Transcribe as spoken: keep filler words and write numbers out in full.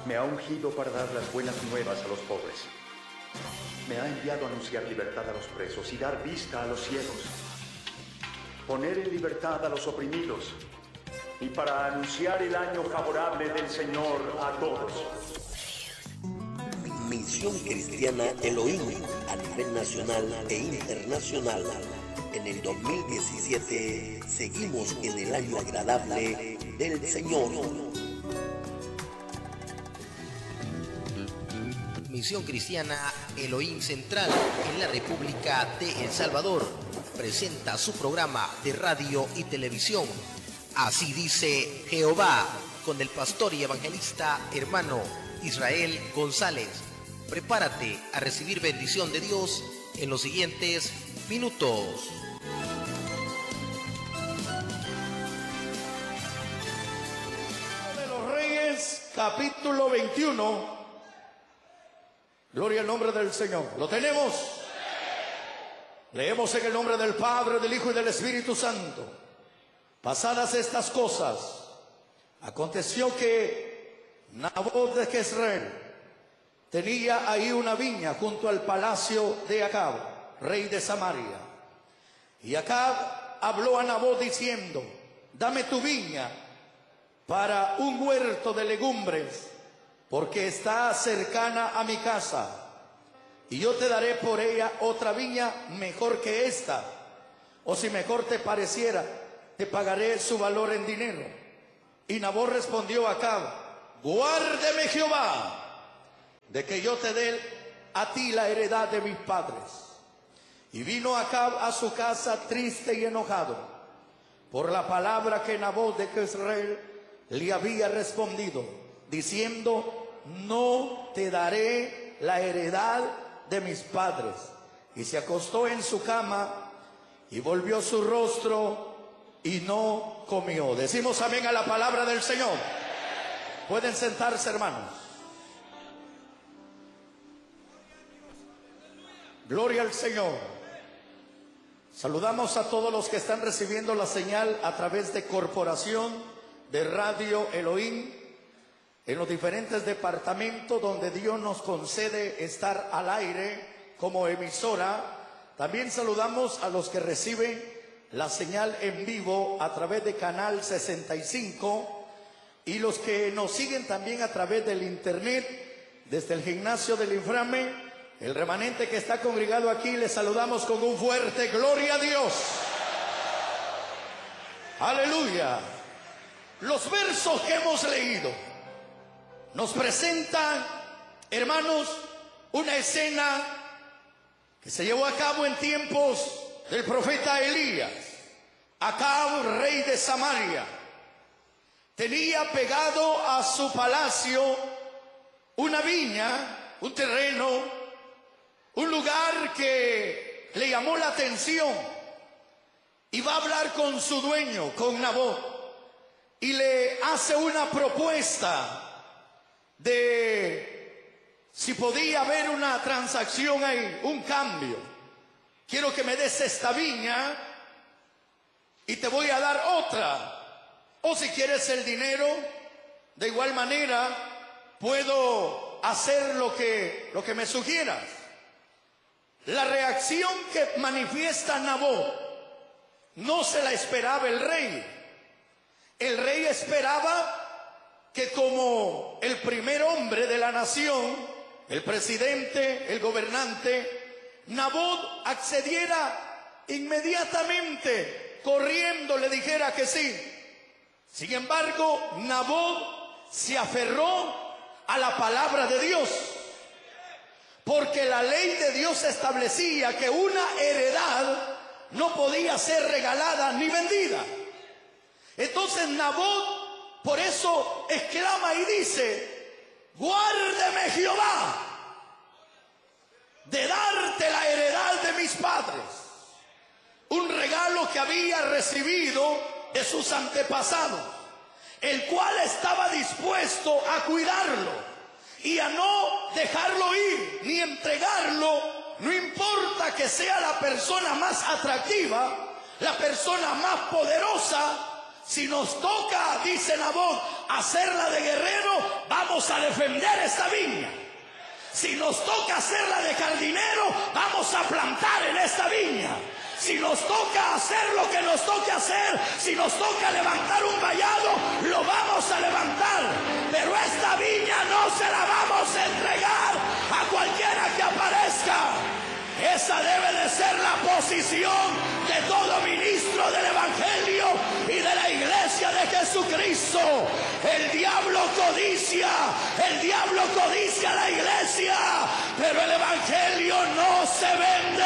Me ha ungido para dar las buenas nuevas a los pobres. Me ha enviado a anunciar libertad a los presos y dar vista a los ciegos, poner en libertad a los oprimidos y para anunciar el año favorable del Señor a todos. Misión Cristiana Elohim a nivel nacional e internacional. En el dos mil diecisiete seguimos en el año agradable del Señor. Misión Cristiana Elohim Central en la República de El Salvador presenta su programa de radio y televisión. Así dice Jehová, con el pastor y evangelista hermano Israel González. Prepárate a recibir bendición de Dios en los siguientes minutos. De los Reyes, capítulo veintiuno. Gloria al nombre del Señor. ¿Lo tenemos? Leemos en el nombre del Padre, del Hijo y del Espíritu Santo. Pasadas estas cosas, aconteció que Nabot de Jezreel tenía ahí una viña junto al palacio de Acab, rey de Samaria. Y Acab habló a Nabot diciendo: dame tu viña para un huerto de legumbres, porque está cercana a mi casa, y yo te daré por ella otra viña mejor que esta, o si mejor te pareciera, te pagaré su valor en dinero. Y Nabot respondió a Acab: guárdeme Jehová de que yo te dé a ti la heredad de mis padres. Y vino Acab a su casa triste y enojado por la palabra que Nabot de Jezreel le había respondido, diciendo: no te daré la heredad de mis padres. Y se acostó en su cama y volvió su rostro y no comió. Decimos amén a la palabra del Señor. Pueden sentarse, hermanos. Gloria al Señor. Saludamos a todos los que están recibiendo la señal a través de Corporación de Radio Elohim en los diferentes departamentos donde Dios nos concede estar al aire como emisora. También saludamos a los que reciben la señal en vivo a través de Canal sesenta y cinco y los que nos siguen también a través del internet desde el gimnasio del Inframe. El remanente que está congregado aquí, les saludamos con un fuerte gloria a Dios. Aleluya. Los versos que hemos leído nos presentan, hermanos, una escena que se llevó a cabo en tiempos del profeta Elías. Acab, rey de Samaria, tenía pegado a su palacio una viña, un terreno, un lugar que le llamó la atención. Y va a hablar con su dueño, con Nabot, y le hace una propuesta de si podía haber una transacción ahí, un cambio. Quiero que me des esta viña y te voy a dar otra. O si quieres el dinero, de igual manera puedo hacer lo que, lo que me sugieras. La reacción que manifiesta Nabot no se la esperaba el rey. El rey esperaba que como el primer hombre de la nación, el presidente, el gobernante, Nabot accediera inmediatamente, corriendo le dijera que sí. Sin embargo, Nabot se aferró a la palabra de Dios, porque la ley de Dios establecía que una heredad no podía ser regalada ni vendida. Entonces Nabot por eso exclama y dice: guárdeme Jehová de darte la heredad de mis padres. Un regalo que había recibido de sus antepasados, el cual estaba dispuesto a cuidarlo y a no dejarlo ir ni entregarlo, no importa que sea la persona más atractiva, la persona más poderosa, Si nos toca, dice Nabot, hacerla de guerrero, vamos a defender esta viña. Si nos toca hacerla de jardinero, vamos a plantar en esta viña. Si nos toca hacer lo que nos toque hacer, si nos toca levantar un vallado, lo vamos a levantar. Pero esta viña no se la vamos a entregar a cualquiera que aparezca. Esa debe de ser la posición de todo ministro del Evangelio y de la iglesia de Jesucristo. El diablo codicia, el diablo codicia la iglesia, pero el Evangelio no se vende.